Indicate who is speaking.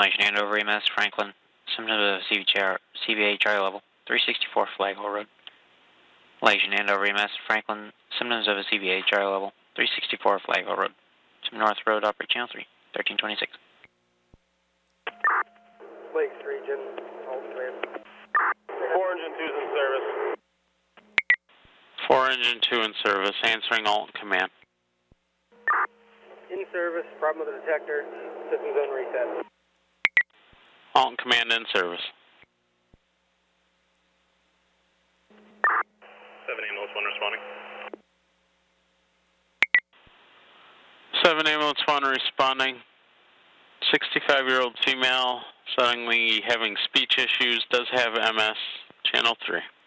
Speaker 1: Light Andover EMS, Franklin. Symptoms of CVA Charlie level, 364 Flagler Road. Light Andover EMS, Franklin. Symptoms of a CVA Charlie level, 364 Flagler Road. Some North Road, operate channel 3, 1326.
Speaker 2: Lakes Region, hold command.
Speaker 3: 4 engine 2's in service.
Speaker 4: 4 engine 2 in service, answering Alton command.
Speaker 2: In service, problem with the detector, systems on reset.
Speaker 4: Alton command in service.
Speaker 3: 7 ambulance 1 responding.
Speaker 4: 7 ambulance 1 responding. 65-year-old female, suddenly having speech issues, does have MS, channel 3.